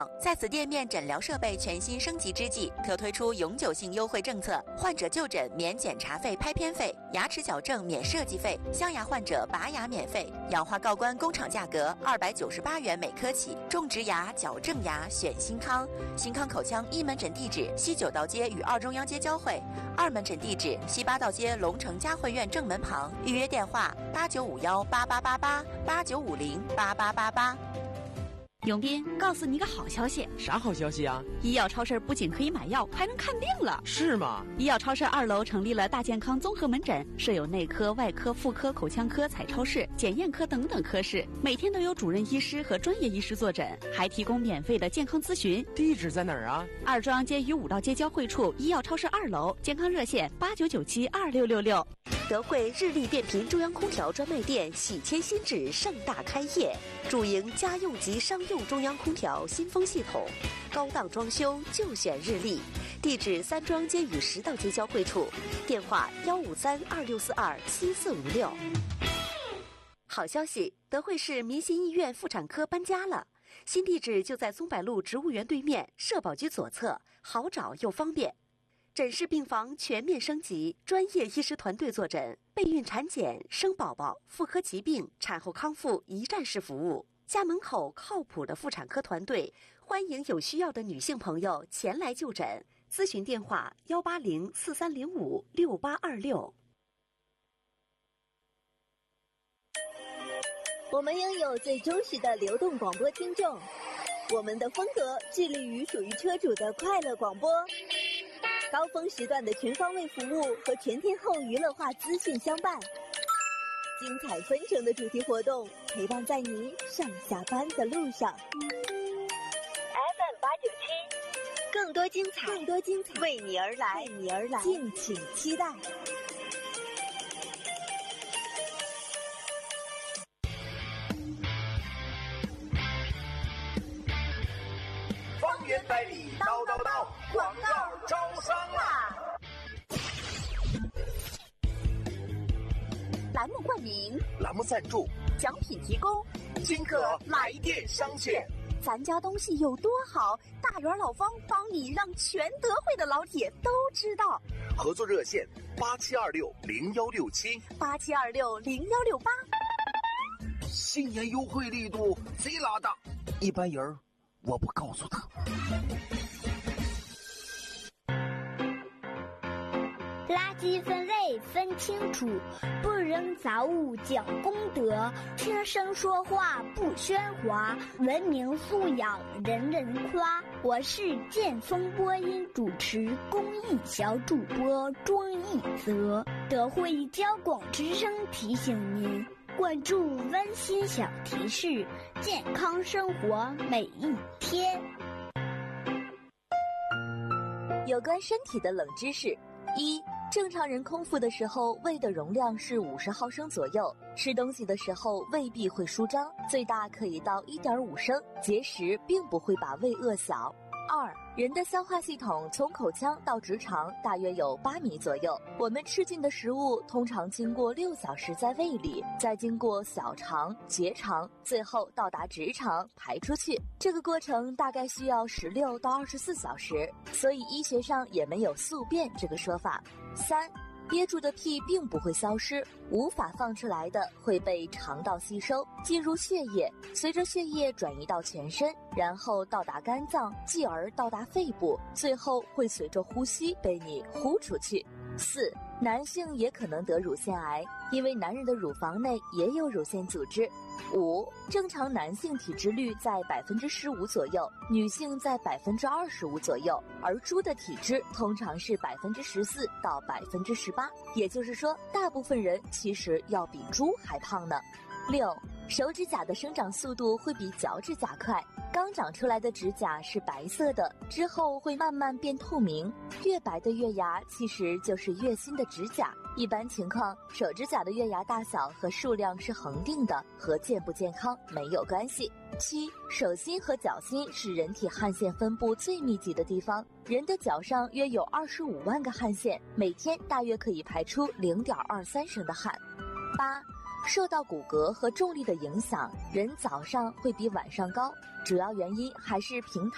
在此店面诊疗设备全新升级之际，特推出永久性优惠政策：患者就诊免检查费、拍片费，牙齿矫正免设计费，镶牙患者拔牙免费，氧化锆关工厂价格298元每颗起，种植牙、矫正牙选新康。新康口腔一门诊地址西九道街与二中央街交汇，二门诊地址西八道街龙城嘉汇苑正门旁，预约电话8951888889508888。 永斌，告诉你个好消息。 啥好消息啊？ 医药超市不仅可以买药，还能看病了。 是吗？ 医药超市2楼成立了大健康综合门诊，设有内科、外科、妇科、口腔科、彩超室、检验科等等科室，每天都有主任医师和专业医师坐诊，还提供免费的健康咨询。 地址在哪儿啊？ 二中央街与5道街交汇处，医药超市2楼，健康热线89972666。 德惠日立变频中央空调专卖店喜迁新址盛大开业，主营家用及商用中央空调新风系统，高档装修就选日立。地址3中央街与10道街交汇处，电话15326427456。好消息，德惠市民心医院妇产科搬家了，新地址就在松柏路植物园对面，社保局左侧，好找又方便。诊室病房全面升级，专业医师团队坐诊，备孕产检、生宝宝、妇科疾病、产后康复一站式服务。家门口靠谱的妇产科团队，欢迎有需要的女性朋友前来就诊。咨询电话18043056826。 我们拥有最忠实的流动广播听众，我们的风格致力于属于车主的快乐广播。高峰时段的全方位服务和全天候娱乐化资讯相伴，精彩纷呈的主题活动陪伴在您上下班的路上。FM897，更多精彩为你而来，敬请期待。 方圆百里叨叨叨，广告招商啦！ 栏目冠名， 栏目赞助， 奖品提供， 金客来电商线。 咱家东西有多好，大元老方帮你让全德惠的老铁都知道。 合作热线87260167，87260168。新年优惠力度贼拉大，一般人我不告诉他。 垃圾分类分清楚，不扔杂物讲公德，轻声说话不喧哗，文明素养人人夸。我是剑锋播音主持公益小主播庄一泽，德惠交广之声提醒您，关注温馨小提示，健康生活每一天。 有关身体的冷知识：一、正常人空腹的时候，胃的容量是50毫升左右，吃东西的时候胃壁会舒张，最大可以到1.5升，节食并不会把胃饿小。二、人的消化系统从口腔到直肠大约有8米左右，我们吃进的食物通常经过6小时在胃里，再经过小肠、结肠，最后到达直肠排出去。这个过程大概需要16到24小时，所以医学上也没有宿便这个说法。三、憋住的屁并不会消失，无法放出来的会被肠道吸收，进入血液，随着血液转移到全身，然后到达肝脏，继而到达肺部，最后会随着呼吸被你呼出去。四、男性也可能得乳腺癌，因为男人的乳房内也有乳腺组织。五、正常男性体脂率在15%左右，女性在25%左右，而猪的体脂通常是14%到18%，也就是说，大部分人其实要比猪还胖呢。六、手指甲的生长速度会比脚趾甲快，刚长出来的指甲是白色的，之后会慢慢变透明，越白的月牙其实就是越新的指甲。一般情况，手指甲的月牙大小和数量是恒定的，和健不健康没有关系。七、手心和脚心是人体汗腺分布最密集的地方，人的脚上约有25万个汗腺，每天大约可以排出0.23升的汗。八、受到骨骼和重力的影响，人早上会比晚上高，主要原因还是平躺